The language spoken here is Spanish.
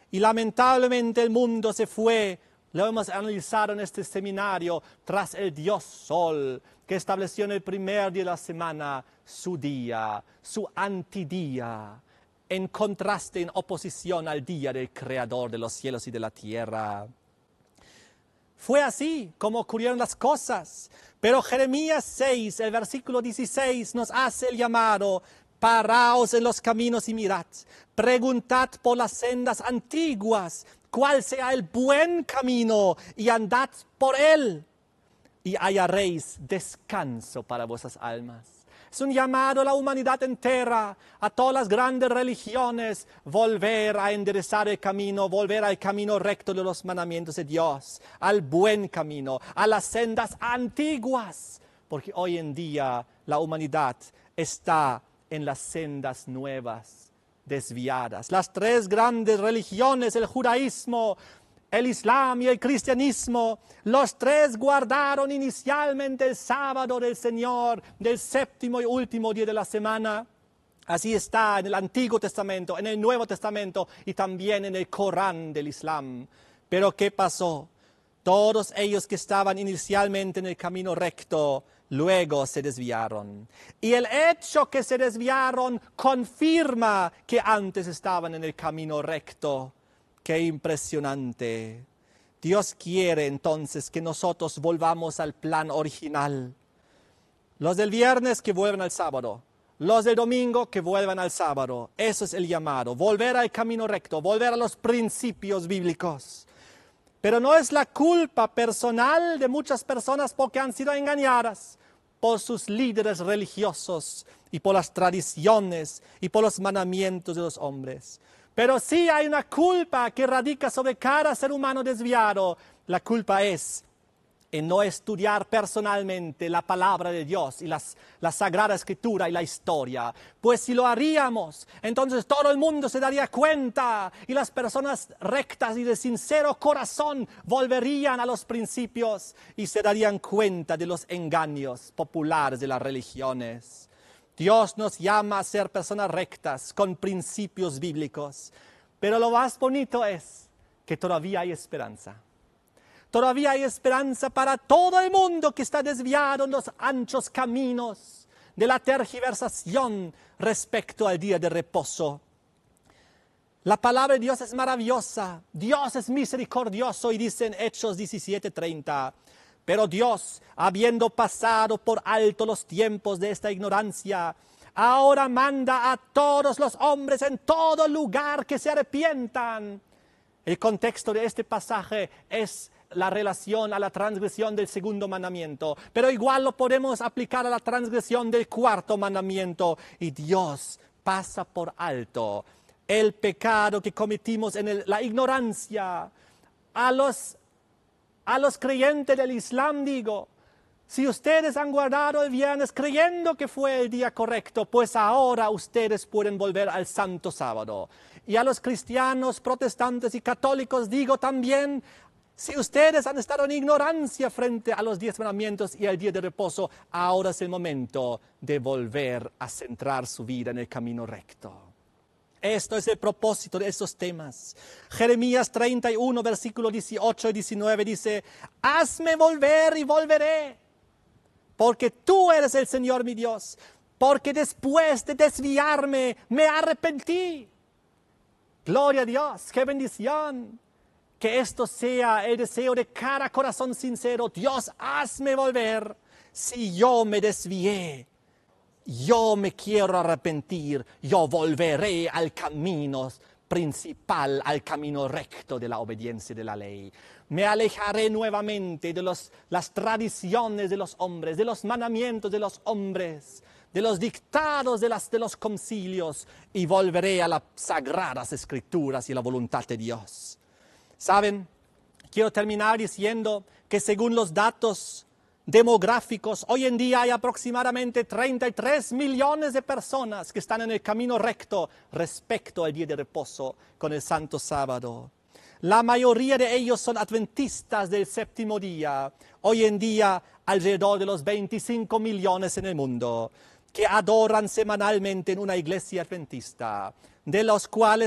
Y lamentablemente el mundo se fue, lo hemos analizado en este seminario, tras el Dios Sol, que estableció en el primer día de la semana su día, su antidía, en contraste, en oposición al día del Creador de los cielos y de la tierra. Fue así como ocurrieron las cosas. Pero Jeremías 6, el versículo 16, nos hace el llamado: paraos en los caminos y mirad, preguntad por las sendas antiguas, cuál sea el buen camino, y andad por él, y hallaréis descanso para vuestras almas. Es un llamado a la humanidad entera, a todas las grandes religiones, volver a enderezar el camino, volver al camino recto de los mandamientos de Dios, al buen camino, a las sendas antiguas, porque hoy en día la humanidad está en las sendas nuevas, desviadas. Las tres grandes religiones, el judaísmo, el islam y el cristianismo, los tres guardaron inicialmente el sábado del Señor, del séptimo y último día de la semana. Así está en el Antiguo Testamento, en el Nuevo Testamento y también en el Corán del Islam. Pero ¿qué pasó? Todos ellos que estaban inicialmente en el camino recto, luego se desviaron. Y el hecho que se desviaron confirma que antes estaban en el camino recto. ¡Qué impresionante! Dios quiere entonces que nosotros volvamos al plan original. Los del viernes que vuelvan al sábado. Los del domingo que vuelvan al sábado. Eso es el llamado. Volver al camino recto. Volver a los principios bíblicos. Pero no es la culpa personal de muchas personas porque han sido engañadas por sus líderes religiosos y por las tradiciones y por los mandamientos de los hombres. Pero sí hay una culpa que radica sobre cada ser humano desviado. La culpa es en no estudiar personalmente la palabra de Dios y la Sagrada Escritura y la historia. Pues si lo haríamos, entonces todo el mundo se daría cuenta y las personas rectas y de sincero corazón volverían a los principios y se darían cuenta de los engaños populares de las religiones. Dios nos llama a ser personas rectas, con principios bíblicos. Pero lo más bonito es que todavía hay esperanza. Todavía hay esperanza para todo el mundo que está desviado en los anchos caminos de la tergiversación respecto al día de reposo. La palabra de Dios es maravillosa. Dios es misericordioso y dice en Hechos 17:30... Pero Dios, habiendo pasado por alto los tiempos de esta ignorancia, ahora manda a todos los hombres en todo lugar que se arrepientan. El contexto de este pasaje es la relación a la transgresión del segundo mandamiento, pero igual lo podemos aplicar a la transgresión del cuarto mandamiento. Y Dios pasa por alto el pecado que cometimos en la ignorancia. A los creyentes del Islam digo, si ustedes han guardado el viernes creyendo que fue el día correcto, pues ahora ustedes pueden volver al santo sábado. Y a los cristianos, protestantes y católicos digo también, si ustedes han estado en ignorancia frente a los 10 mandamientos y al día de reposo, ahora es el momento de volver a centrar su vida en el camino recto. Esto es el propósito de estos temas. Jeremías 31, versículos 18 y 19 dice: hazme volver y volveré, porque tú eres el Señor mi Dios, porque después de desviarme me arrepentí. Gloria a Dios, qué bendición. Que esto sea el deseo de cada corazón sincero. Dios, hazme volver. Si yo me desvié, yo me quiero arrepentir, yo volveré al camino principal, al camino recto de la obediencia de la ley. Me alejaré nuevamente de las tradiciones de los hombres, de los mandamientos de los hombres, de los dictados de los concilios y volveré a las sagradas escrituras y la voluntad de Dios. ¿Saben? Quiero terminar diciendo que según los datos demográficos, hoy en día hay aproximadamente 33 millones de personas que están en el camino recto respecto al día de reposo con el Santo Sábado. La mayoría de ellos son adventistas del séptimo día. Hoy en día alrededor de los 25 millones en el mundo que adoran semanalmente en una iglesia adventista, de los cuales